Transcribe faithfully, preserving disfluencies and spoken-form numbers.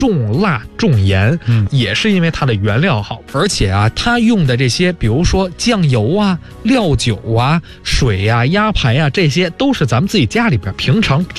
重辣重盐， 嗯， 也是因为它的原料好，而且啊，它用的这些，比如说酱油啊、料酒啊、水呀、啊、鸭排啊，这些都是咱们自己家里边平常